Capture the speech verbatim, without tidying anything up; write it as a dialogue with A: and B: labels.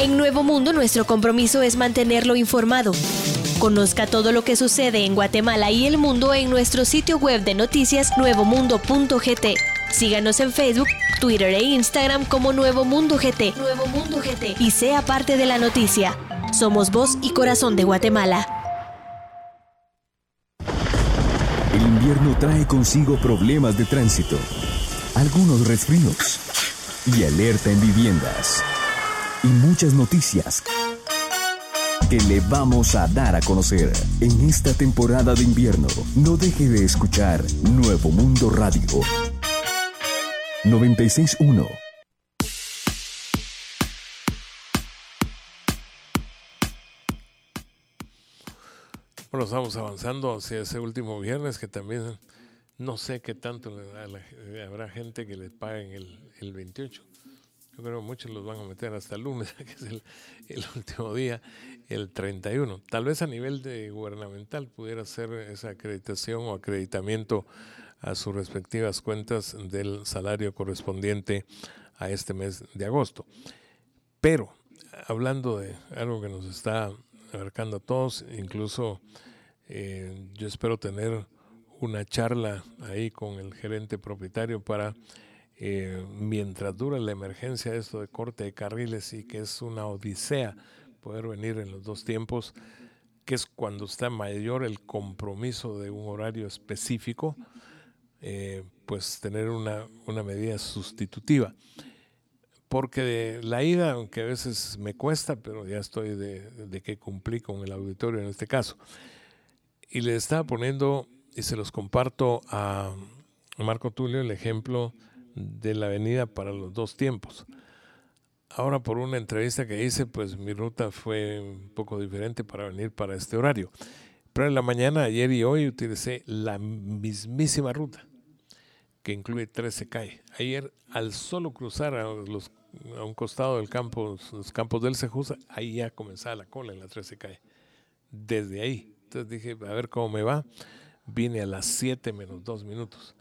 A: En Nuevo Mundo, nuestro compromiso es mantenerlo informado. Conozca todo lo que sucede en Guatemala y el mundo en nuestro sitio web de noticias nuevo mundo punto g t. Síganos en Facebook, Twitter e Instagram como Nuevo Mundo G T. Nuevo Mundo G T. Y sea parte de la noticia. Somos voz y corazón de Guatemala.
B: El invierno trae consigo problemas de tránsito, algunos resfríos y alerta en viviendas. Y muchas noticias que le vamos a dar a conocer en esta temporada de invierno. No deje de escuchar Nuevo Mundo Radio noventa y seis punto uno.
C: Bueno, estamos avanzando hacia ese último viernes que también no sé qué tanto a la, habrá gente que le paguen el, el veintiocho. Yo creo que muchos los van a meter hasta el lunes, que es el, el último día, el treinta y uno. Tal vez a nivel de gubernamental pudiera ser esa acreditación o acreditamiento a sus respectivas cuentas del salario correspondiente a este mes de agosto. Pero, hablando de algo que nos está abarcando a todos, incluso eh, yo espero tener una charla ahí con el gerente propietario para... Eh, mientras dura la emergencia, esto de corte de carriles y que es una odisea poder venir en los dos tiempos, que es cuando está mayor el compromiso de un horario específico, eh, pues tener una, una medida sustitutiva. Porque de la ida, aunque a veces me cuesta, pero ya estoy de, de que cumplí con el auditorio en este caso. Y le estaba poniendo, y se los comparto a Marco Tulio, el ejemplo de la avenida para los dos tiempos. Ahora, por una entrevista que hice, pues mi ruta fue un poco diferente para venir para este horario. Pero en la mañana, ayer y hoy, utilicé la mismísima ruta, que incluye trece calle. Ayer, al solo cruzar a, los, a un costado del campo, los campos del Cejusa, ahí ya comenzaba la cola en la trece calle. Desde ahí. Entonces dije, a ver cómo me va. Vine a las siete menos dos minutos.